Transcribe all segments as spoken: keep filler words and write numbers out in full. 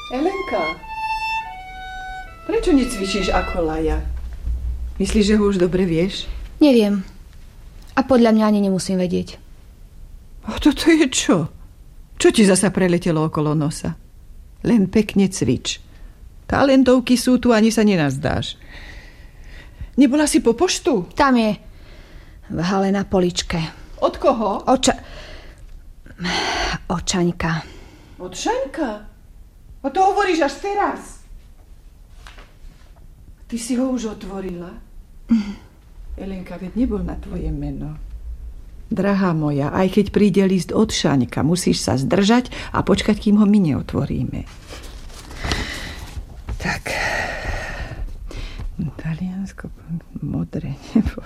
Elenka, prečo necvičíš ako Laja? Myslíš, že ho už dobre vieš? Neviem. A podľa mňa ani nemusím vedieť. A toto je čo? Čo ti zasa preletelo okolo nosa? Len pekne cvič. Talentovky sú tu, ani sa nenazdáš. Nebola si po poštu? Tam je. V hale na poličke. Od koho? Oča... Očaňka. Od Šaňka? A to hovoríš až teraz. Ty si ho už otvorila? Elenka, veď nebol na tvoje meno. Drahá moja, aj keď príde list od Šaňka, musíš sa zdržať a počkať, kým ho my neotvoríme. Tak. Taliansko, modré nebo...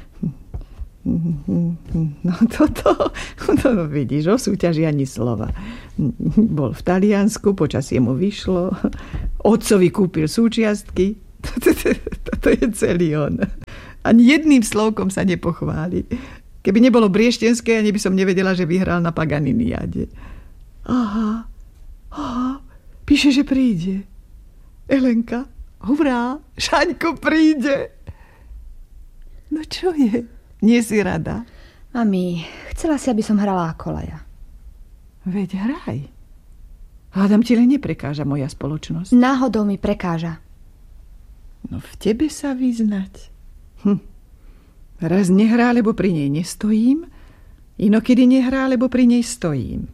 No toto, to vidíš, o súťaži ani slova. Bol v Taliansku, počasie mu vyšlo, otcovi kúpil súčiastky. Toto je celý on. Ani jedným slovkom sa nepochváli. Keby nebolo brieštenské, ani by som nevedela, že vyhral na Paganiniade. Aha, aha, píše, že príde. Elenka, hurá, Šaňko príde. No čo je? Nie si rada? Mami, chcela si, aby som hrala ako Laja. Veď hraj. Hádam, ti len neprekáža moja spoločnosť. Náhodou mi prekáža. No v tebe sa vyznať. Hm. Raz nehrá, lebo pri nej nestojím, inokedy nehrá, lebo pri nej stojím.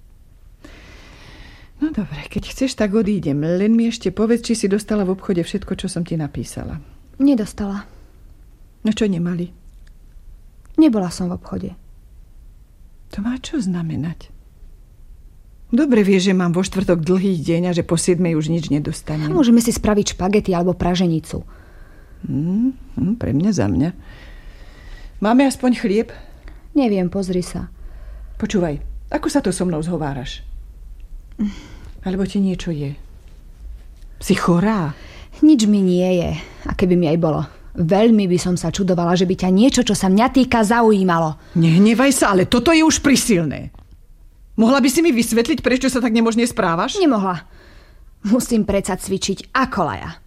No dobre, keď chceš, tak odídem. Len mi ešte povedz, či si dostala v obchode všetko, čo som ti napísala. Nedostala. No čo nemali? Nebola som v obchode. To má čo znamenať? Dobre vieš, že mám vo štvrtok dlhý deň a že po siedmej už nič nedostanem. A môžeme si spraviť špagety alebo praženicu. Hmm, hm, pre mňa, za mňa. Máme aspoň chlieb? Neviem, pozri sa. Počúvaj, ako sa to so mnou zhováraš? Alebo ti niečo je? Si chorá? Nič mi nie je. A keby mi aj bolo. Veľmi by som sa čudovala, že by ťa niečo, čo sa mňa týka, zaujímalo. Nehnevaj sa, ale toto je už prisilné. Mohla by si mi vysvetliť, prečo sa tak nemožne správaš? Nemohla. Musím predsa cvičiť ako Laja.